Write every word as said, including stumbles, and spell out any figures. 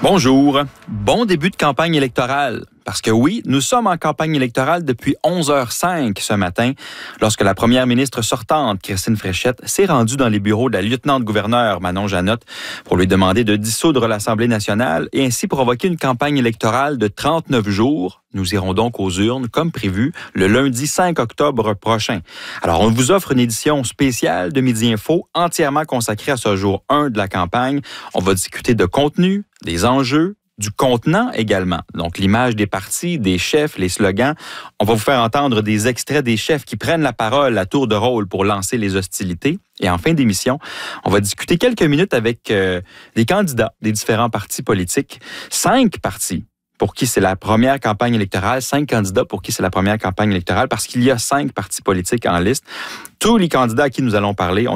Bonjour. Bon début de campagne électorale. Parce que oui, nous sommes en campagne électorale depuis onze heures cinq ce matin, lorsque la première ministre sortante, Christine Fréchette, s'est rendue dans les bureaux de la lieutenant-gouverneure Manon Janotte pour lui demander de dissoudre l'Assemblée nationale et ainsi provoquer une campagne électorale de trente-neuf jours. Nous irons donc aux urnes, comme prévu, le lundi cinq octobre prochain. Alors, on vous offre une édition spéciale de Midi Info entièrement consacrée à ce jour un de la campagne. On va discuter de contenu, des enjeux, du contenant également. Donc, l'image des partis, des chefs, les slogans. On va vous faire entendre des extraits des chefs qui prennent la parole à tour de rôle pour lancer les hostilités. Et en fin d'émission, on va discuter quelques minutes avec euh, des candidats des différents partis politiques. Cinq partis pour qui c'est la première campagne électorale, cinq candidats pour qui c'est la première campagne électorale, parce qu'il y a cinq partis politiques en liste. Tous les candidats à qui nous allons parler ont